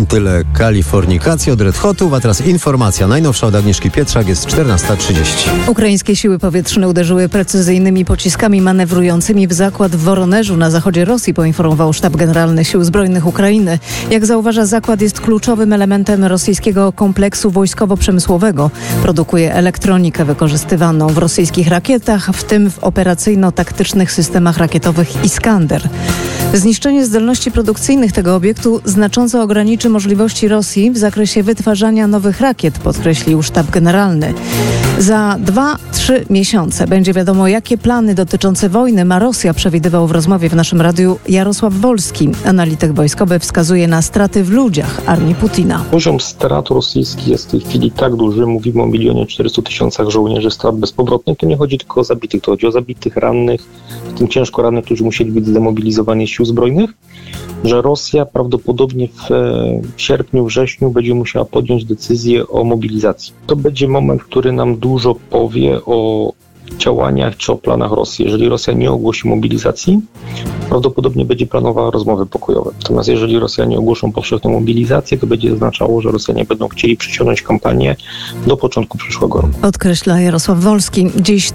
Tyle kalifornikacji od Red Hotów, a teraz informacja najnowsza od Agnieszki Pietrzak, jest 14:30. Ukraińskie siły powietrzne uderzyły precyzyjnymi pociskami manewrującymi w zakład w Woronerzu na zachodzie Rosji, poinformował Sztab Generalny Sił Zbrojnych Ukrainy. Jak zauważa, zakład jest kluczowym elementem rosyjskiego kompleksu wojskowo-przemysłowego. Produkuje elektronikę wykorzystywaną w rosyjskich rakietach, w tym w operacyjno-taktycznych systemach rakietowych Iskander. Zniszczenie zdolności produkcyjnych tego obiektu znacząco ograniczy możliwości Rosji w zakresie wytwarzania nowych rakiet, podkreślił Sztab Generalny. Za 2-3 miesiące będzie wiadomo, jakie plany dotyczące wojny ma Rosja, przewidywał w rozmowie w naszym radiu Jarosław Wolski. Analityk wojskowy wskazuje na straty w ludziach armii Putina. Poziom strat rosyjskich jest w tej chwili tak duży, mówimy o 1,4 mln żołnierzy strat bezpowrotnych. To nie chodzi tylko o zabitych, to chodzi o zabitych, rannych, w tym ciężko rannych, którzy musieli być zdemobilizowani z sił zbrojnych, że Rosja prawdopodobnie w sierpniu, wrześniu będzie musiała podjąć decyzję o mobilizacji. To będzie moment, który nam dużo powie o działaniach czy o planach Rosji. Jeżeli Rosja nie ogłosi mobilizacji, prawdopodobnie będzie planowała rozmowy pokojowe. Natomiast jeżeli Rosjanie ogłoszą powszechną mobilizację, to będzie oznaczało, że Rosjanie będą chcieli przyciągnąć kampanię do początku przyszłego roku. Podkreśla Jarosław Wolski. Dziś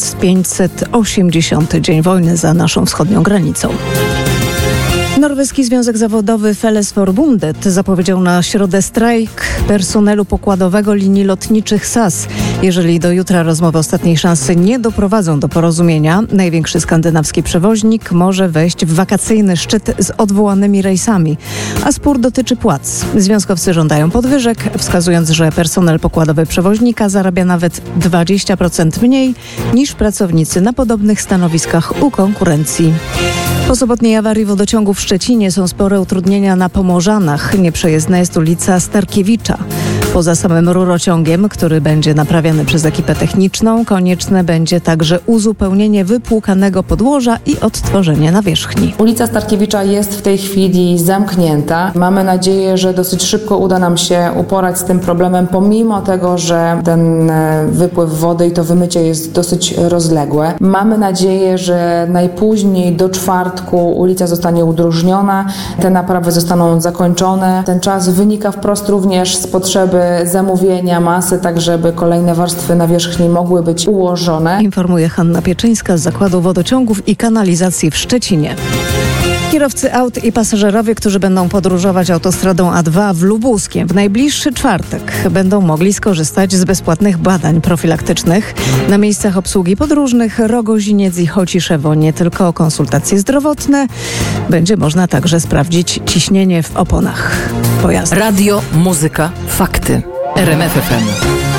1580. dzień wojny za naszą wschodnią granicą. Norweski Związek Zawodowy Fellesforbundet zapowiedział na środę strajk personelu pokładowego linii lotniczych SAS. Jeżeli do jutra rozmowy ostatniej szansy nie doprowadzą do porozumienia, największy skandynawski przewoźnik może wejść w wakacyjny szczyt z odwołanymi rejsami. A spór dotyczy płac. Związkowcy żądają podwyżek, wskazując, że personel pokładowy przewoźnika zarabia nawet 20% mniej niż pracownicy na podobnych stanowiskach u konkurencji. Po sobotniej awarii wodociągu w Szczecinie są spore utrudnienia na Pomorzanach. Nieprzejezdna jest ulica Starkiewicza. Poza samym rurociągiem, który będzie naprawiany przez ekipę techniczną, konieczne będzie także uzupełnienie wypłukanego podłoża i odtworzenie nawierzchni. Ulica Starkiewicza jest w tej chwili zamknięta. Mamy nadzieję, że dosyć szybko uda nam się uporać z tym problemem, pomimo tego, że ten wypływ wody i to wymycie jest dosyć rozległe. Mamy nadzieję, że najpóźniej do czwartku ulica zostanie udrożniona, te naprawy zostaną zakończone. Ten czas wynika wprost również z potrzeby zamówienia masy, tak żeby kolejne warstwy nawierzchni mogły być ułożone. Informuje Hanna Pieczyńska z Zakładu Wodociągów i Kanalizacji w Szczecinie. Kierowcy aut i pasażerowie, którzy będą podróżować autostradą A2 w Lubuskiem w najbliższy czwartek, będą mogli skorzystać z bezpłatnych badań profilaktycznych. Na miejscach obsługi podróżnych Rogoziniec i Chociszewo nie tylko konsultacje zdrowotne, będzie można także sprawdzić ciśnienie w oponach pojazdu. Radio, muzyka, fakty. RMF FM.